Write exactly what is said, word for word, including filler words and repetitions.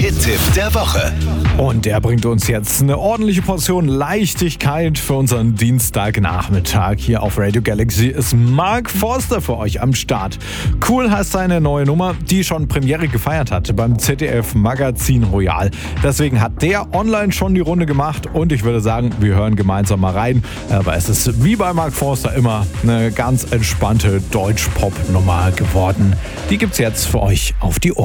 Hit-Tipp der Woche. Und der bringt uns jetzt eine ordentliche Portion Leichtigkeit für unseren Dienstagnachmittag. Hier auf Radio Galaxy ist Mark Forster für euch am Start. Cool heißt seine neue Nummer, die schon Premiere gefeiert hat beim Z D F Magazin Royal. Deswegen hat der online schon die Runde gemacht und ich würde sagen, wir hören gemeinsam mal rein. Aber es ist wie bei Mark Forster immer eine ganz entspannte Deutsch-Pop-Nummer geworden. Die gibt's jetzt für euch auf die Ohren.